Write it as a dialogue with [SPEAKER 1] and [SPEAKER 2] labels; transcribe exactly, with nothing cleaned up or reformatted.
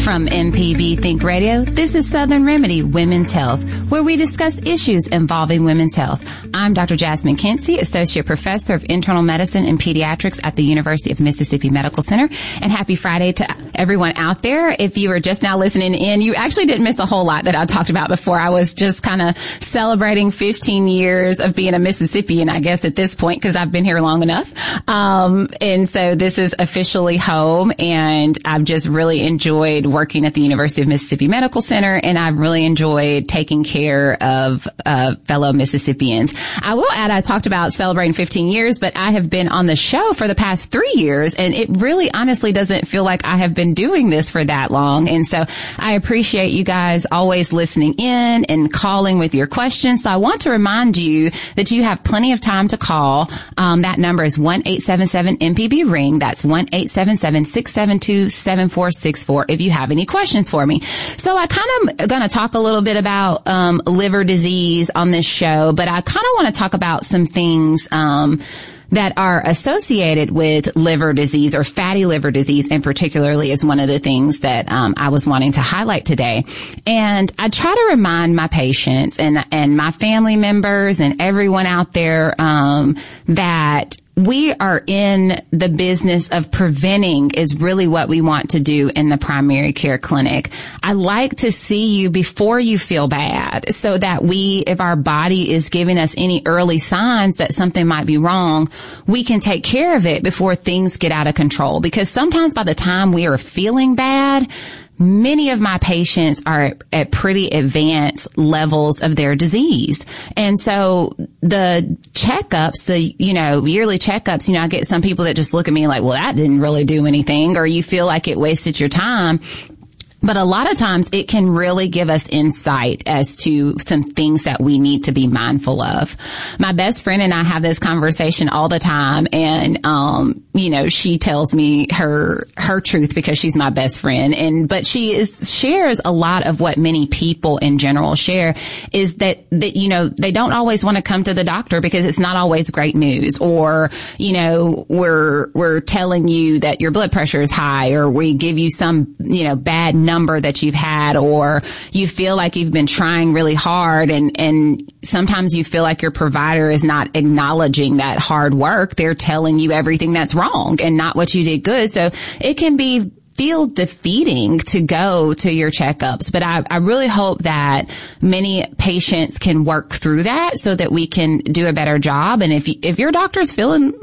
[SPEAKER 1] From M P B Think Radio, this is Southern Remedy Women's Health, where we discuss issues involving women's health. I'm Doctor Jasmine Kinsey, Associate Professor of Internal Medicine and Pediatrics at the University of Mississippi Medical Center. And happy Friday to everyone out there. If you were just now listening in, you actually didn't miss a whole lot that I talked about before. I was just kind of celebrating fifteen years of being a Mississippian, I guess, at this point, because I've been here long enough. Um, and so this is officially home, and I've just really enjoyed working at the University of Mississippi Medical Center, and I've really enjoyed taking care of uh fellow Mississippians. I will add, I talked about celebrating fifteen years, but I have been on the show for the past three years, and it really honestly doesn't feel like I have been doing this for that long. And so I appreciate you guys always listening in and calling with your questions. So I want to remind you that you have plenty of time to call. Um, that number is one eight seven seven M P B ring. That's one eight seven seven six seven two seven four six four if you have any questions for me. So I kind of going to talk a little bit about um liver disease on this show, but I kind of want to talk about some things um that are associated with liver disease, or fatty liver disease in particularly, is one of the things that um I was wanting to highlight today. And I try to remind my patients and and my family members and everyone out there um that we are in the business of preventing is really what we want to do in the primary care clinic. I like to see you before you feel bad, so that we, if our body is giving us any early signs that something might be wrong, we can take care of it before things get out of control. Because sometimes by the time we are feeling bad, many of my patients are at pretty advanced levels of their disease. And so the checkups, the, you know, yearly checkups, you know, I get some people that just look at me like, well, that didn't really do anything, or you feel like it wasted your time. But a lot of times it can really give us insight as to some things that we need to be mindful of. My best friend and I have this conversation all the time, and, um, you know, she tells me her, her truth because she's my best friend. And, but she is, shares a lot of what many people in general share, is that, that, you know, they don't always want to come to the doctor because it's not always great news, or, you know, we're, we're telling you that your blood pressure is high, or we give you some, you know, bad number number that you've had, or you feel like you've been trying really hard, and, and sometimes you feel like your provider is not acknowledging that hard work. They're telling you everything that's wrong and not what you did good. So it can be feel defeating to go to your checkups. But I, I really hope that many patients can work through that so that we can do a better job. And if you, if your doctor is feeling